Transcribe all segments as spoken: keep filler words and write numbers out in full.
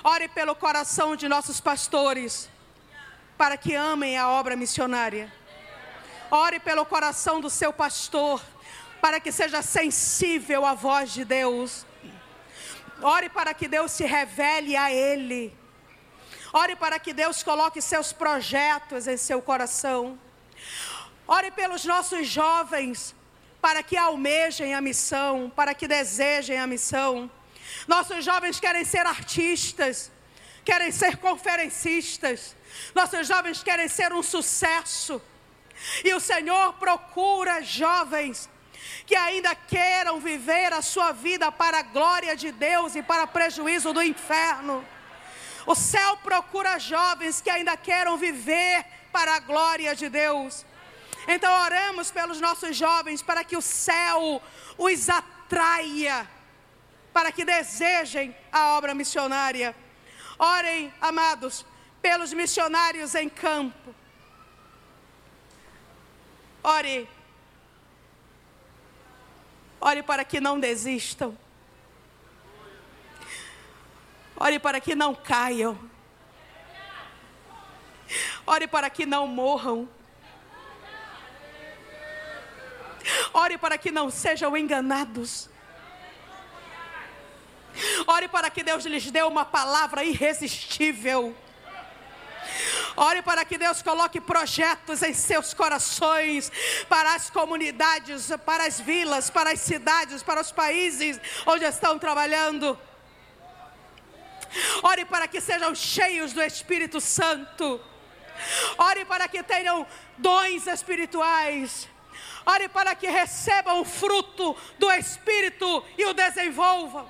Ore pelo coração de nossos pastores, para que amem a obra missionária. Ore pelo coração do seu pastor, para que seja sensível à voz de Deus. Ore para que Deus se revele a ele. Ore para que Deus coloque seus projetos em seu coração. Ore pelos nossos jovens, para que almejem a missão, para que desejem a missão. Nossos jovens querem ser artistas, querem ser conferencistas. Nossos jovens querem ser um sucesso. E o Senhor procura jovens que ainda queiram viver a sua vida para a glória de Deus e para prejuízo do inferno. O céu procura jovens que ainda queiram viver para a glória de Deus. Então oramos pelos nossos jovens, para que o céu os atraia, para que desejem a obra missionária. Orem, amados, pelos missionários em campo. Ore. Ore para que não desistam. Ore para que não caiam. Ore para que não morram. Ore para que não sejam enganados. Ore para que Deus lhes dê uma palavra irresistível. Ore para que Deus coloque projetos em seus corações, para as comunidades, para as vilas, para as cidades, para os países onde estão trabalhando. Ore para que sejam cheios do Espírito Santo. Ore para que tenham dons espirituais. Ore para que recebam o fruto do Espírito e o desenvolvam.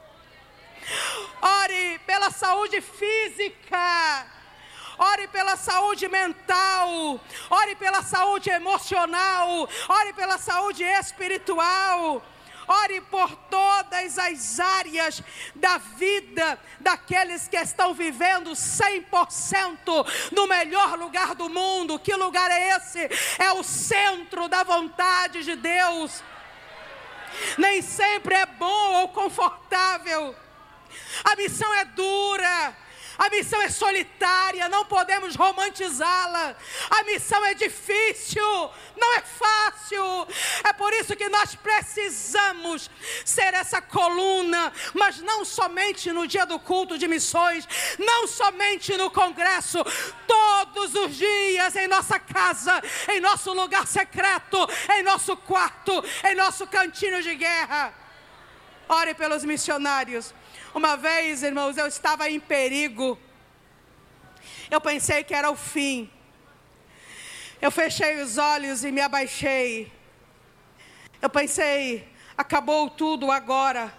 Ore pela saúde física. Ore pela saúde mental. Ore pela saúde emocional. Ore pela saúde espiritual. Ore por todas as áreas da vida daqueles que estão vivendo cem por cento no melhor lugar do mundo. Que lugar é esse? É o centro da vontade de Deus. Nem sempre é bom ou confortável. A missão é dura. A missão é solitária, não podemos romantizá-la. A missão é difícil, não é fácil. É por isso que nós precisamos ser essa coluna, mas não somente no dia do culto de missões, não somente no congresso, todos os dias em nossa casa, em nosso lugar secreto, em nosso quarto, em nosso cantinho de guerra. Ore pelos missionários. Uma vez, irmãos, eu estava em perigo. Eu pensei que era o fim. Eu fechei os olhos e me abaixei. Eu pensei, acabou tudo agora.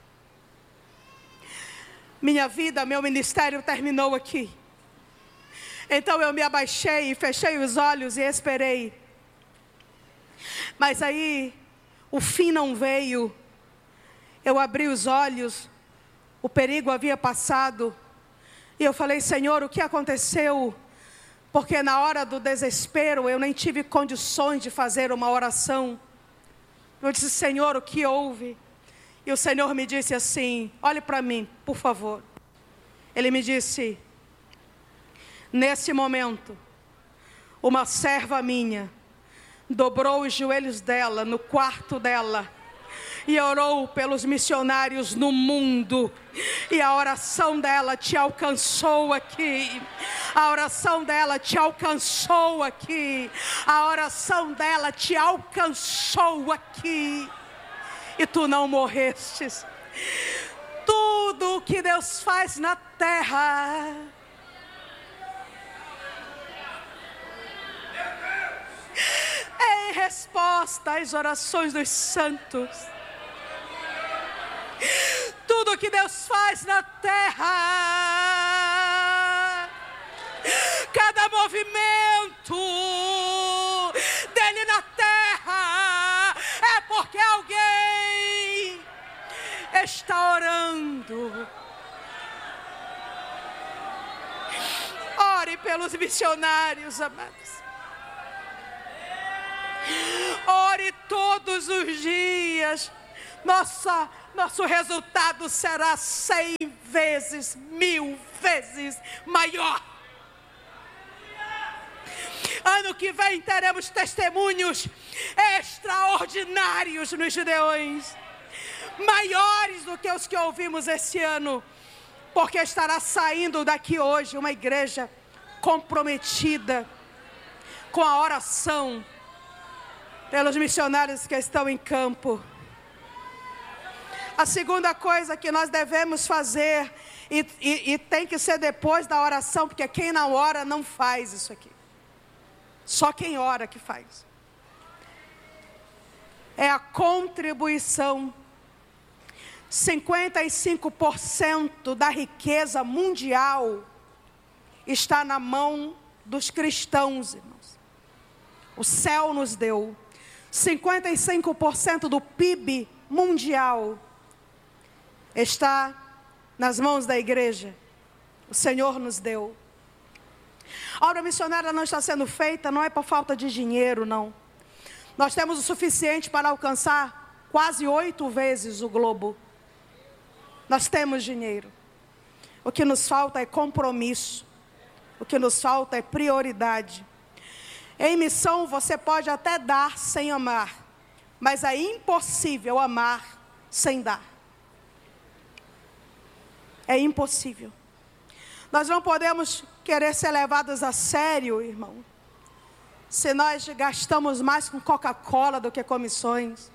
Minha vida, meu ministério terminou aqui. Então eu me abaixei e fechei os olhos e esperei. Mas aí, o fim não veio. Eu abri os olhos. O perigo havia passado. E eu falei, Senhor, o que aconteceu? Porque na hora do desespero eu nem tive condições de fazer uma oração. Eu disse, Senhor, o que houve? E o Senhor me disse assim, olhe para mim, por favor. Ele me disse, nesse momento, uma serva minha dobrou os joelhos dela no quarto dela e orou pelos missionários no mundo. E a oração dela te alcançou aqui. A oração dela te alcançou aqui. A oração dela te alcançou aqui. E tu não morrestes. Tudo o que Deus faz na terra é em resposta às orações dos santos. Tudo que Deus faz na terra, cada movimento dele na terra, é porque alguém está orando. Ore pelos missionários, amados. Ore todos os dias Nossa, nosso resultado será cem vezes, mil vezes maior. Ano que vem teremos testemunhos extraordinários nos Gideões, maiores do que os que ouvimos esse ano, porque estará saindo daqui hoje uma igreja comprometida com a oração pelos missionários que estão em campo. A segunda coisa que nós devemos fazer, e, e, e tem que ser depois da oração, porque quem não ora não faz isso aqui. Só quem ora que faz. É a contribuição. cinquenta e cinco por cento da riqueza mundial está na mão dos cristãos, irmãos. O céu nos deu. cinquenta e cinco por cento do P I B mundial está nas mãos da igreja. O Senhor nos deu. A obra missionária não está sendo feita, não é por falta de dinheiro, não. Nós temos o suficiente para alcançar quase oito vezes o globo. Nós temos dinheiro. O que nos falta é compromisso. O que nos falta é prioridade. Em missão você pode até dar sem amar, mas é impossível amar sem dar. É impossível. Nós não podemos querer ser levados a sério, irmão, se nós gastamos mais com Coca-Cola do que com missões.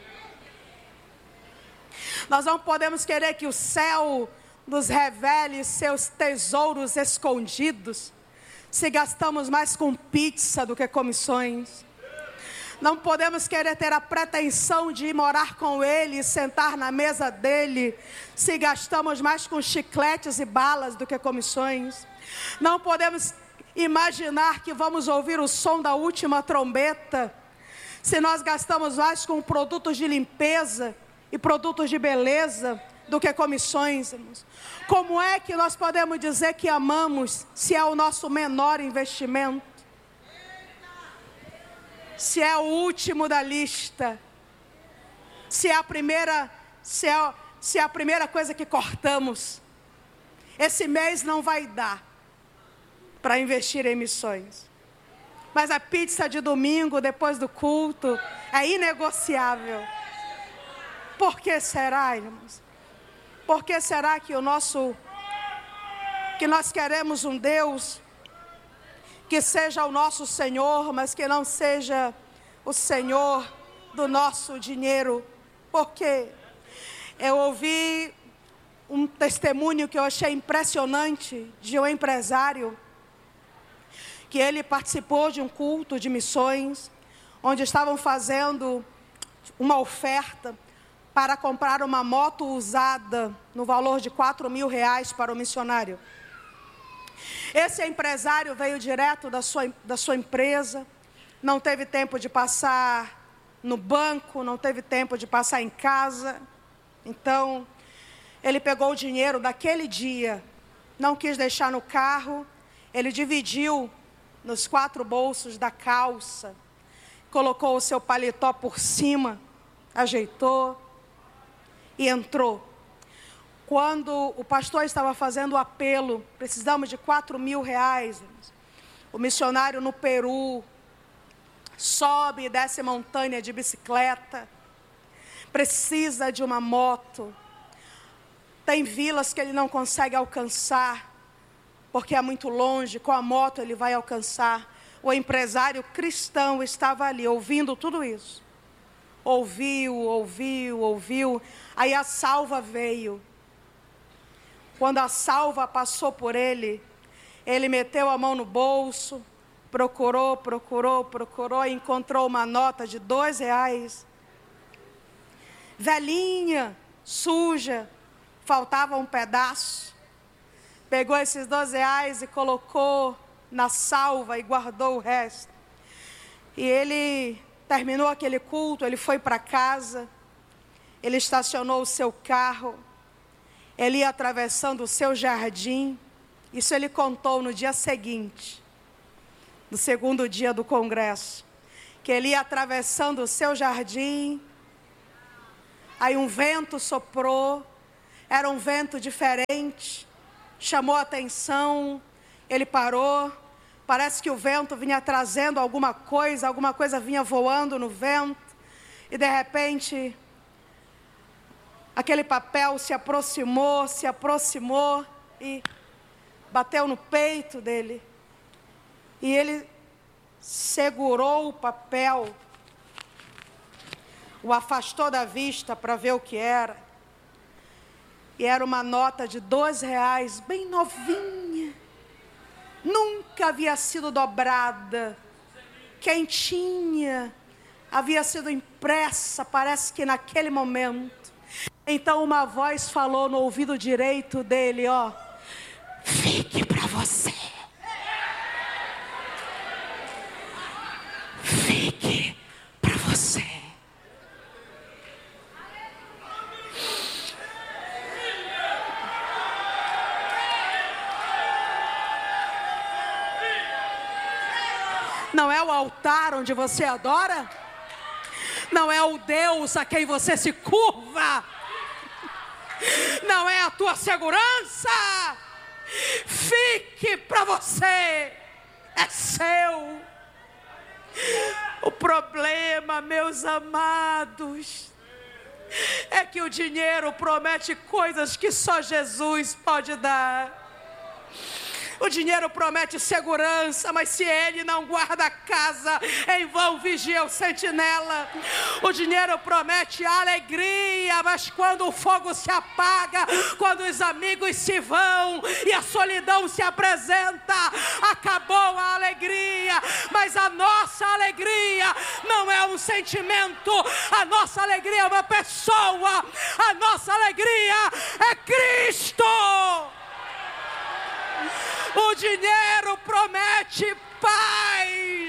Nós não podemos querer que o céu nos revele seus tesouros escondidos, se gastamos mais com pizza do que com missões. Não podemos querer ter a pretensão de ir morar com Ele e sentar na mesa dEle, se gastamos mais com chicletes e balas do que com missões. Não podemos imaginar que vamos ouvir o som da última trombeta, se nós gastamos mais com produtos de limpeza e produtos de beleza do que com missões, irmãos. Como é que nós podemos dizer que amamos, se é o nosso menor investimento? Se é o último da lista, se é a primeira, se é, se é a primeira coisa que cortamos. Esse mês não vai dar para investir em missões, mas a pizza de domingo depois do culto é inegociável. Por que será, irmãos? Por que será que o nosso, que nós queremos um Deus que seja o nosso Senhor, mas que não seja o Senhor do nosso dinheiro? Porque eu ouvi um testemunho que eu achei impressionante de um empresário, que ele participou de um culto de missões, onde estavam fazendo uma oferta para comprar uma moto usada no valor de quatro mil reais para o missionário. Esse empresário veio direto da sua, da sua empresa, não teve tempo de passar no banco, não teve tempo de passar em casa. Então, ele pegou o dinheiro daquele dia, não quis deixar no carro, ele dividiu nos quatro bolsos da calça, colocou o seu paletó por cima, ajeitou e entrou. Quando o pastor estava fazendo o apelo, precisamos de quatro mil reais, o missionário no Peru sobe e desce montanha de bicicleta, precisa de uma moto, tem vilas que ele não consegue alcançar, porque é muito longe, com a moto ele vai alcançar. O empresário cristão estava ali, ouvindo tudo isso, ouviu, ouviu, ouviu, aí a salva veio. Quando a salva passou por ele, ele meteu a mão no bolso, procurou, procurou, procurou, e encontrou uma nota de dois reais. Velhinha, suja, faltava um pedaço. Pegou esses dois reais e colocou na salva e guardou o resto. E ele terminou aquele culto, ele foi para casa, ele estacionou o seu carro, ele ia atravessando o seu jardim. Isso ele contou no dia seguinte, no segundo dia do congresso, que ele ia atravessando o seu jardim, Aí um vento soprou, era um vento diferente, chamou a atenção, ele parou, parece que o vento vinha trazendo alguma coisa, alguma coisa vinha voando no vento, e de repente, aquele papel se aproximou, se aproximou e bateu no peito dele, e ele segurou o papel, o afastou da vista para ver o que era, e era uma nota de dois reais, bem novinha, nunca havia sido dobrada, quentinha, havia sido impressa, parece que naquele momento. Então uma voz falou no ouvido direito dele, ó, fique para você. Fique para você. Não é o altar onde você adora? Não é o Deus a quem você se curva? Não é a tua segurança? Fique para você, é seu. O problema, meus amados, é que o dinheiro promete coisas que só Jesus pode dar. O dinheiro promete segurança, mas se ele não guarda a casa, em vão vigia o sentinela. O dinheiro promete alegria, mas quando o fogo se apaga, quando os amigos se vão e a solidão se apresenta, acabou a alegria. Mas a nossa alegria não é um sentimento, a nossa alegria é uma pessoa, a nossa alegria é Cristo. O dinheiro promete paz,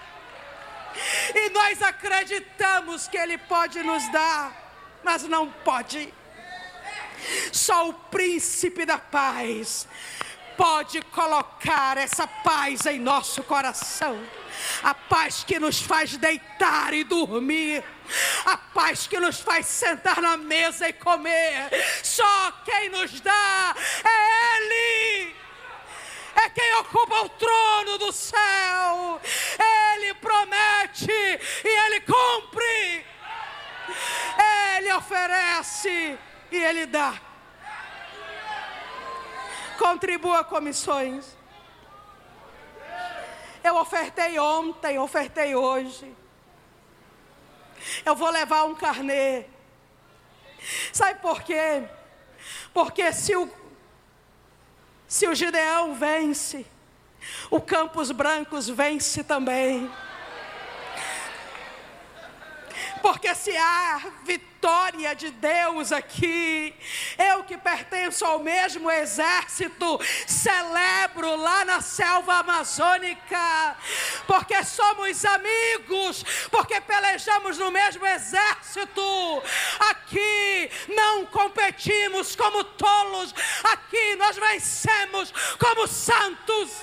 e nós acreditamos que ele pode nos dar, mas não pode. Só o príncipe da paz pode colocar essa paz em nosso coração. A paz que nos faz deitar e dormir, a paz que nos faz sentar na mesa e comer. Só quem nos dá é Ele. É quem ocupa o trono do céu. Ele promete e Ele cumpre. Ele oferece e Ele dá. Contribua com missões. Eu ofertei ontem, ofertei hoje. Eu vou levar um carnê. Sabe por quê? Porque se o Se o Gideão vence, o Campos Brancos vence também. Porque se há vitória de Deus aqui, eu que pertenço ao mesmo exército, celebro lá na selva amazônica, porque somos amigos, porque pelejamos no mesmo exército. Aqui não competimos como tolos, aqui nós vencemos como santos.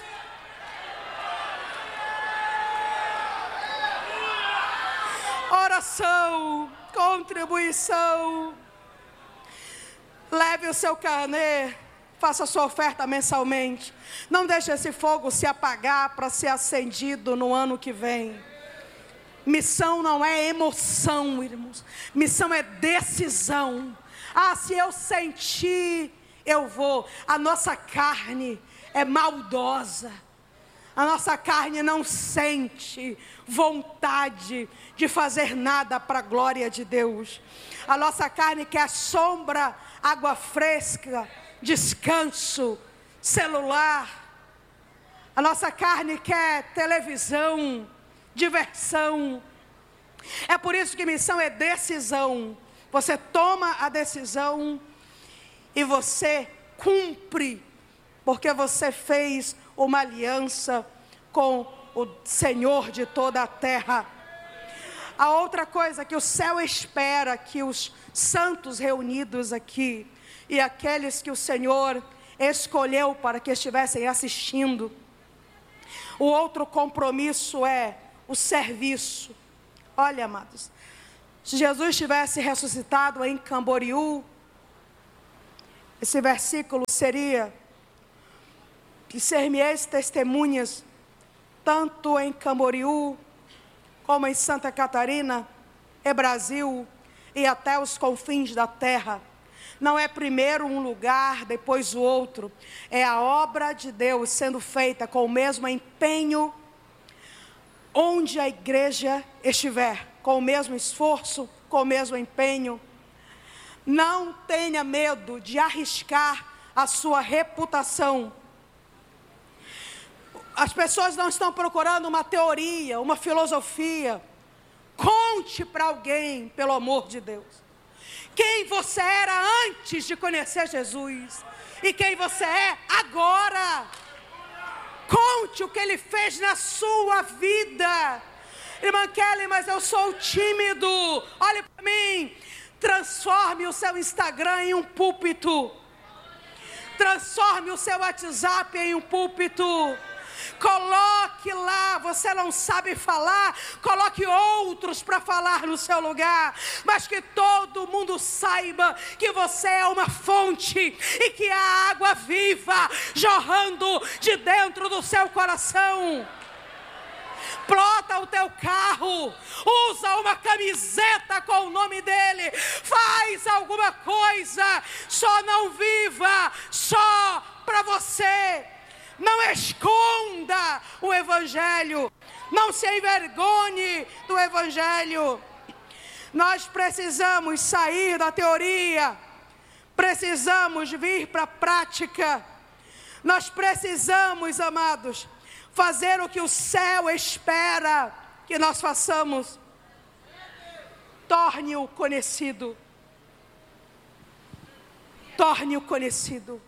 Oração, contribuição. Leve o seu carnê, faça a sua oferta mensalmente. Não deixe esse fogo se apagar para ser acendido no ano que vem. Missão não é emoção, irmãos. Missão é decisão. Ah, se eu sentir, eu vou. A nossa carne é maldosa. A nossa carne não sente vontade de fazer nada para a glória de Deus. A nossa carne quer sombra, água fresca, descanso, celular. A nossa carne quer televisão, diversão. É por isso que missão é decisão. Você toma a decisão e você cumpre, porque você fez uma aliança com o Senhor de toda a terra. A outra coisa que o céu espera, que os santos reunidos aqui, e aqueles que o Senhor escolheu para que estivessem assistindo, o outro compromisso é o serviço. Olha, amados, Se Jesus tivesse ressuscitado em Camboriú, esse versículo seria: que ser-me-eis testemunhas, tanto em Camboriú, como em Santa Catarina, e Brasil, e até os confins da terra. Não é primeiro um lugar, depois o outro. É a obra de Deus sendo feita com o mesmo empenho, onde a igreja estiver, com o mesmo esforço, com o mesmo empenho. Não tenha medo de arriscar a sua reputação. As pessoas não estão procurando uma teoria, uma filosofia. Conte para alguém, pelo amor de Deus, quem você era antes de conhecer Jesus e quem você é agora. Conte o que Ele fez na sua vida. Irmã Kelly, mas eu sou tímido. Olhe para mim. Transforme o seu Instagram em um púlpito. Transforme o seu WhatsApp em um púlpito. Coloque lá, você não sabe falar, coloque outros para falar no seu lugar, mas que todo mundo saiba que você é uma fonte e que há água viva jorrando de dentro do seu coração. Plota o teu carro, usa uma camiseta com o nome dele, faz alguma coisa, só não viva só para você. Não esconda o Evangelho, não se envergonhe do Evangelho. Nós precisamos sair da teoria, precisamos vir para a prática. Nós precisamos, amados, fazer o que o céu espera que nós façamos. Torne-o conhecido. Torne-o conhecido.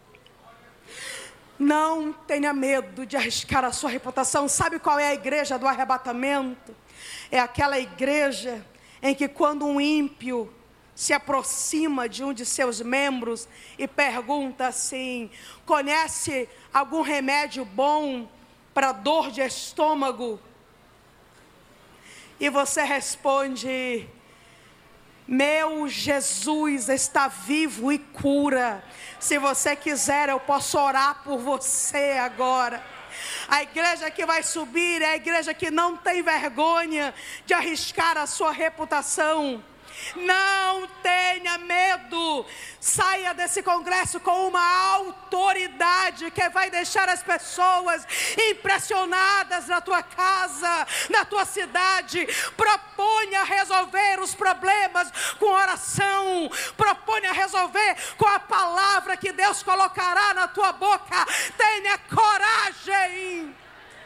Não tenha medo de arriscar a sua reputação. Sabe qual é a igreja do arrebatamento? É aquela igreja em que quando um ímpio se aproxima de um de seus membros e pergunta assim: conhece algum remédio bom para dor de estômago? E você responde: meu Jesus está vivo e cura. Se você quiser, eu posso orar por você agora. A igreja que vai subir é a igreja que não tem vergonha de arriscar a sua reputação. Não tenha medo. Saia desse congresso com uma autoridade que vai deixar as pessoas impressionadas na tua casa, na tua cidade. Proponha resolver os problemas com oração. Proponha resolver com a palavra que Deus colocará na tua boca. Tenha coragem.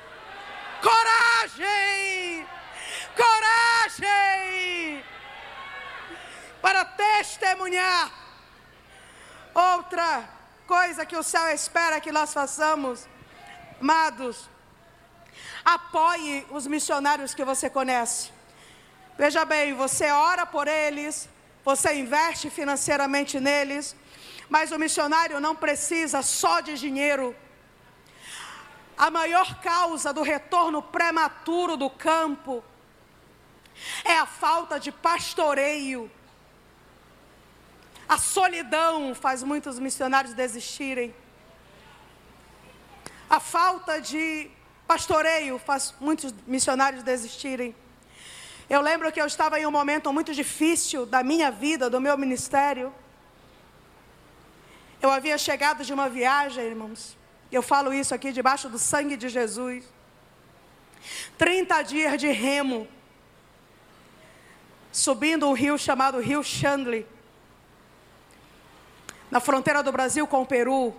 Coragem. Coragem. Para testemunhar. Outra coisa que o céu espera que nós façamos, amados, apoie os missionários que você conhece. Veja bem, você ora por eles, você investe financeiramente neles, mas o missionário não precisa só de dinheiro. A maior causa do retorno prematuro do campo é a falta de pastoreio. A solidão faz muitos missionários desistirem. A falta de pastoreio faz muitos missionários desistirem. Eu lembro que eu estava em um momento muito difícil da minha vida, do meu ministério. Eu havia chegado de uma viagem, irmãos. Eu falo isso aqui debaixo do sangue de Jesus. trinta dias de remo, subindo um rio chamado Rio Xandle, na fronteira do Brasil com o Peru.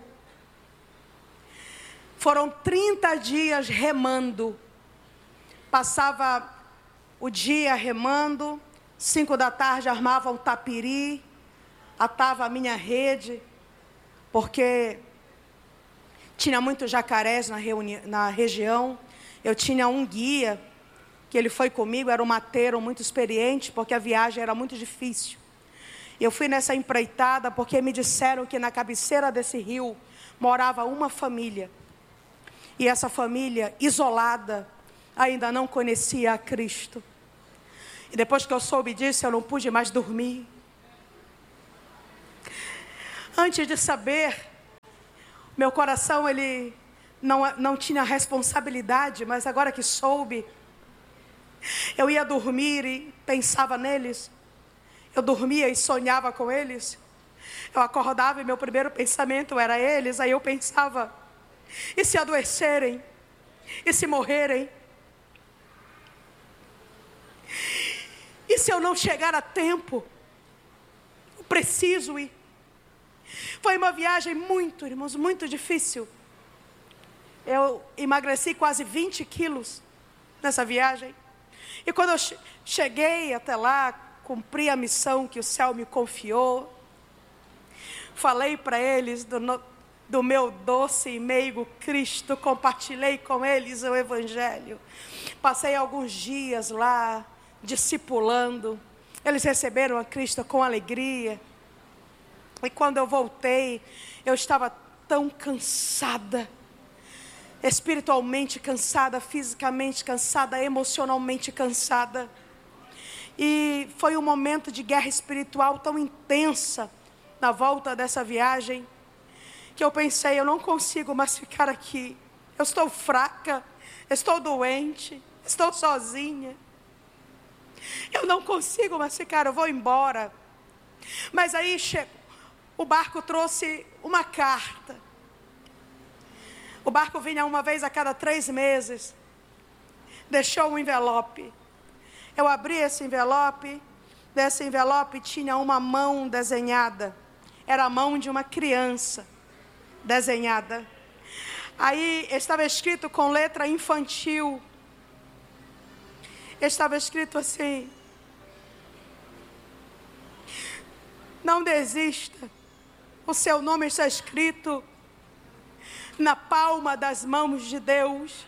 Foram trinta dias remando. Passava o dia remando, cinco da tarde armava um tapiri, atava a minha rede, porque tinha muitos jacarés na, reuni- na região. Eu tinha um guia, que ele foi comigo, era um mateiro muito experiente, porque a viagem era muito difícil. Eu fui nessa empreitada porque me disseram que na cabeceira desse rio morava uma família. E essa família, isolada, ainda não conhecia a Cristo. E depois que eu soube disso, eu não pude mais dormir. Antes de saber, meu coração ele não, não tinha responsabilidade, mas agora que soube, eu ia dormir e pensava neles. Eu dormia e sonhava com eles. Eu acordava e meu primeiro pensamento era eles. Aí eu pensava, e se adoecerem? E se morrerem? E se eu não chegar a tempo? Eu preciso ir. Foi uma viagem muito, irmãos, muito difícil. Eu emagreci quase vinte quilos nessa viagem. E quando eu cheguei até lá, cumpri a missão que o céu me confiou. Falei para eles do, do meu doce e meigo Cristo, compartilhei com eles o Evangelho. Passei alguns dias lá, discipulando. Eles receberam a Cristo com alegria. E quando eu voltei, eu estava tão cansada. Espiritualmente cansada, fisicamente cansada, emocionalmente cansada. E foi um momento de guerra espiritual tão intensa na volta dessa viagem, que eu pensei, eu não consigo mais ficar aqui. Eu estou fraca, estou doente, estou sozinha. Eu não consigo mais ficar, eu vou embora. Mas aí chegou, o barco trouxe uma carta. O barco vinha uma vez a cada três meses. Deixou um envelope. Eu abri esse envelope. Desse envelope tinha uma mão desenhada. Era a mão de uma criança desenhada. Aí estava escrito com letra infantil. Estava escrito assim: não desista. O seu nome está escrito na palma das mãos de Deus.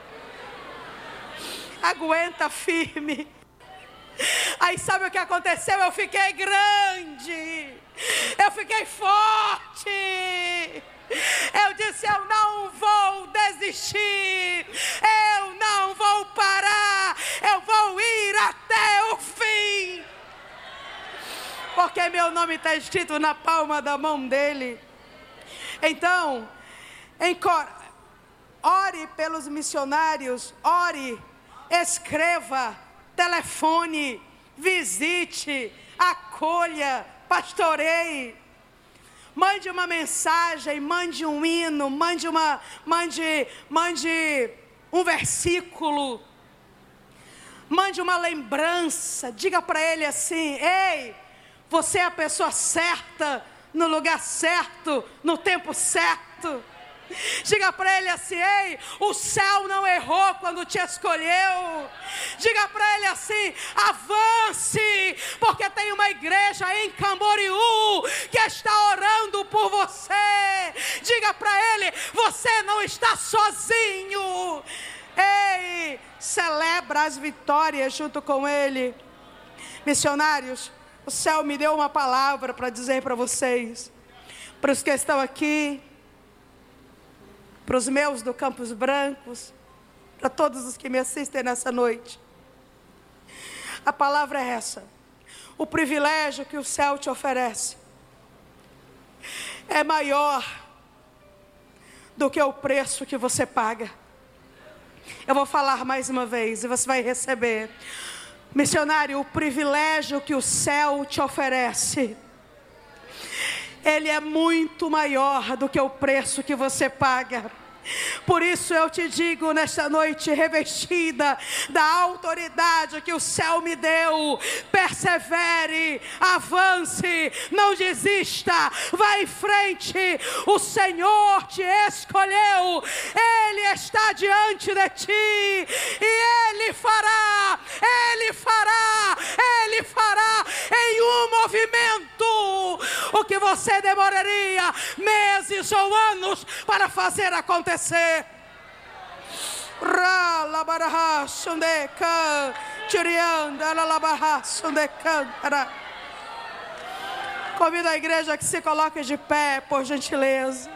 Aguenta firme. Aí sabe o que aconteceu? Eu fiquei grande. Eu fiquei forte. Eu disse, eu não vou desistir. Eu não vou parar. Eu vou ir até o fim. Porque meu nome está escrito na palma da mão dele. Então, Encor... ore pelos missionários, ore, escreva, telefone, visite, acolha, pastoreie, mande uma mensagem, mande um hino, mande, uma, mande, mande um versículo, mande uma lembrança, diga para ele assim, ei, você é a pessoa certa, no lugar certo, no tempo certo. Diga para ele assim, ei, o céu não errou quando te escolheu. Diga para ele assim, avance, porque tem uma igreja em Camboriú que está orando por você. Diga para ele, você não está sozinho. Ei, celebra as vitórias junto com ele. Missionários, o céu me deu uma palavra para dizer para vocês, para os que estão aqui, para os meus do Campos Brancos, para todos os que me assistem nessa noite. A palavra é essa: o privilégio que o céu te oferece é maior do que o preço que você paga. Eu vou falar mais uma vez e você vai receber. Missionário, o privilégio que o céu te oferece, ele é muito maior do que o preço que você paga. Por isso eu te digo nesta noite, revestida da autoridade que o céu me deu, persevere, avance, não desista, vá em frente. O Senhor te escolheu, Ele está diante de ti e Ele fará, Ele fará, Ele fará em um movimento o que você demoraria meses ou anos para fazer acontecer. Convido a igreja que se coloque de pé, por gentileza.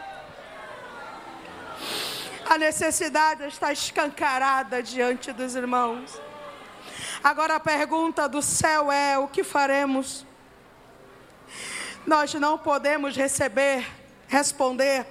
A necessidade está escancarada diante dos irmãos. Agora a pergunta do céu é: o que faremos? Nós não podemos receber, responder